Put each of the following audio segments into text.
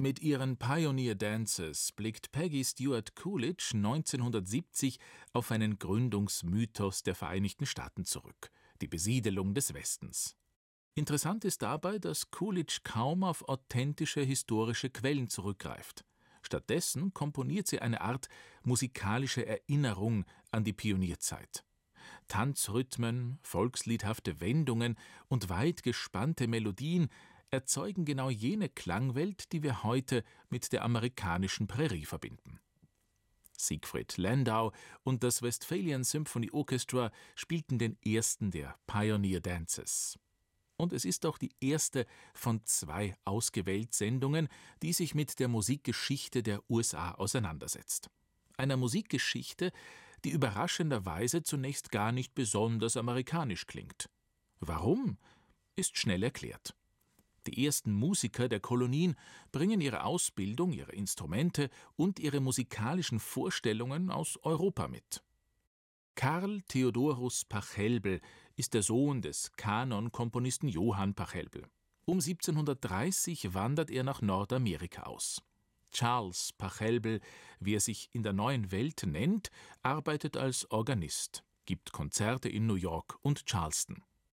Mit ihren Pioneer Dances blickt Peggy Stewart Coolidge 1970 auf einen Gründungsmythos der Vereinigten Staaten zurück: die Besiedelung des Westens. Interessant ist dabei, dass Coolidge kaum auf authentische historische Quellen zurückgreift. Stattdessen komponiert sie eine Art musikalische Erinnerung an die Pionierzeit. Tanzrhythmen, volksliedhafte Wendungen und weit gespannte Melodien erzeugen genau jene Klangwelt, die wir heute mit der amerikanischen Prärie verbinden. Siegfried Landau und das Westphalian Symphony Orchestra spielten den ersten der Pioneer Dances. Und es ist auch die erste von 2 Ausgewählt-Sendungen, die sich mit der Musikgeschichte der USA auseinandersetzt. Einer Musikgeschichte, die überraschenderweise zunächst gar nicht besonders amerikanisch klingt. Warum? Ist schnell erklärt. Die ersten Musiker der Kolonien bringen ihre Ausbildung, ihre Instrumente und ihre musikalischen Vorstellungen aus Europa mit. Karl Theodorus Pachelbel ist der Sohn des Kanonkomponisten Johann Pachelbel. Um 1730 wandert er nach Nordamerika aus. Charles Pachelbel, wie er sich in der Neuen Welt nennt, arbeitet als Organist, gibt Konzerte in New York und Charleston.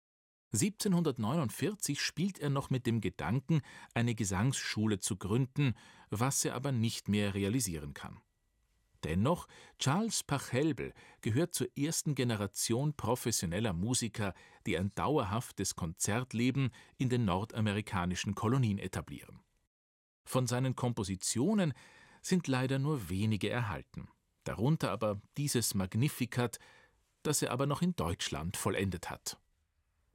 1749 spielt er noch mit dem Gedanken, eine Gesangsschule zu gründen, was er aber nicht mehr realisieren kann. Dennoch, Charles Pachelbel gehört zur ersten Generation professioneller Musiker, die ein dauerhaftes Konzertleben in den nordamerikanischen Kolonien etablieren. Von seinen Kompositionen sind leider nur wenige erhalten, darunter aber dieses Magnificat, das er aber noch in Deutschland vollendet hat.